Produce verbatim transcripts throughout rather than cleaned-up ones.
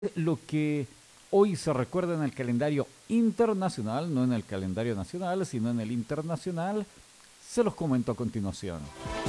Lo que hoy se recuerda en el calendario internacional, no en el calendario nacional, sino en el internacional, se los comento a continuación.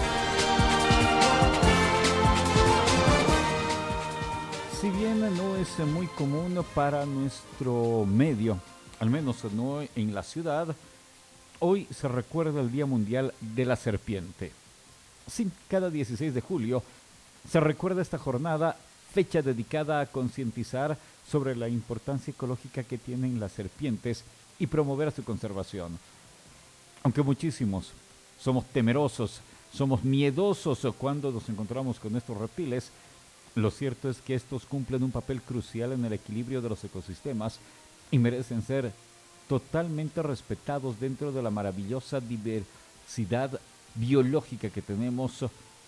Si bien no es muy común para nuestro medio, al menos no en la ciudad, hoy se recuerda el Día Mundial de la Serpiente. Sí, cada dieciséis de julio se recuerda esta jornada, fecha dedicada a concientizar sobre la importancia ecológica que tienen las serpientes y promover su conservación. Aunque muchísimos somos temerosos, somos miedosos cuando nos encontramos con estos reptiles, lo cierto es que estos cumplen un papel crucial en el equilibrio de los ecosistemas y merecen ser totalmente respetados dentro de la maravillosa diversidad biológica que tenemos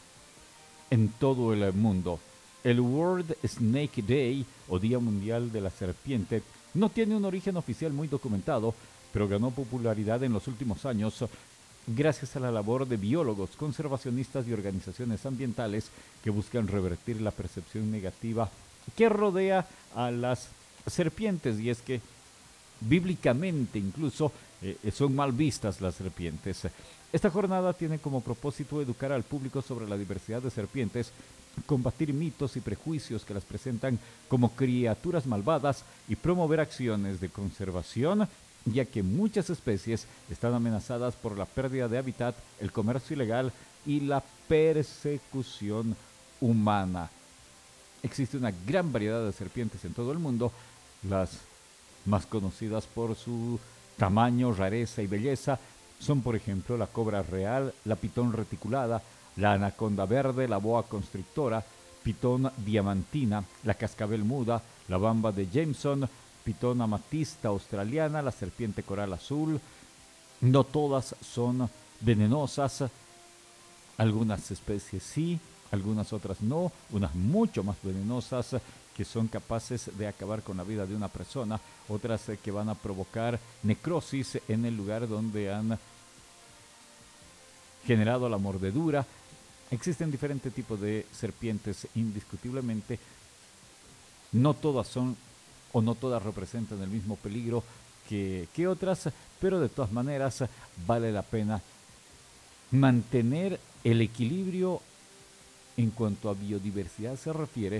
en todo el mundo. El World Snake Day, o Día Mundial de la Serpiente, no tiene un origen oficial muy documentado, pero ganó popularidad en los últimos años gracias a la labor de biólogos, conservacionistas y organizaciones ambientales que buscan revertir la percepción negativa que rodea a las serpientes. Y es que bíblicamente incluso eh, son mal vistas las serpientes. Esta jornada tiene como propósito educar al público sobre la diversidad de serpientes, combatir mitos y prejuicios que las presentan como criaturas malvadas y promover acciones de conservación, ya que muchas especies están amenazadas por la pérdida de hábitat, el comercio ilegal y la persecución humana. Existe una gran variedad de serpientes en todo el mundo, las más conocidas por su tamaño, rareza y belleza son, por ejemplo, la cobra real, la pitón reticulada, la anaconda verde, la boa constrictora, pitón diamantina, la cascabel muda, la bamba de Jameson, pitón amatista australiana, la serpiente coral azul. No todas son venenosas, algunas especies sí, algunas otras no, unas mucho más venenosas que son capaces de acabar con la vida de una persona, otras que van a provocar necrosis en el lugar donde han generado la mordedura. Existen diferentes tipos de serpientes, indiscutiblemente. No todas son o no todas representan el mismo peligro que, que otras, pero de todas maneras vale la pena mantener el equilibrio en cuanto a biodiversidad se refiere,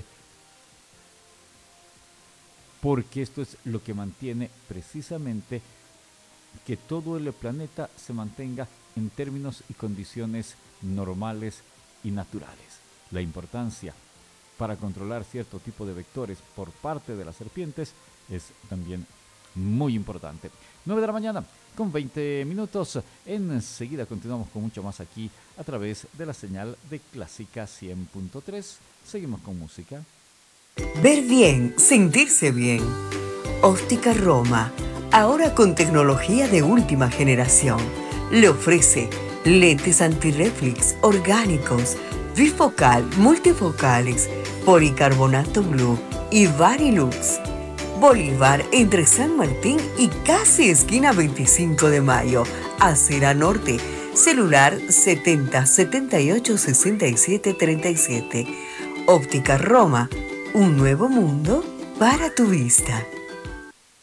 porque esto es lo que mantiene precisamente que todo el planeta se mantenga en términos y condiciones normales y naturales. La importancia para controlar cierto tipo de vectores por parte de las serpientes es también muy importante. nueve de la mañana con veinte minutos. Enseguida continuamos con mucho más aquí a través de la señal de Clásica cien punto tres. Seguimos con música. Ver bien, sentirse bien. Óptica Roma, ahora con tecnología de última generación, le ofrece lentes antirreflex orgánicos, bifocal, multifocales, policarbonato blue y Varilux. Bolívar entre San Martín y casi esquina veinticinco de mayo, Acera Norte. Celular setenta setenta y ocho sesenta y siete treinta y siete. Óptica Roma, un nuevo mundo para tu vista.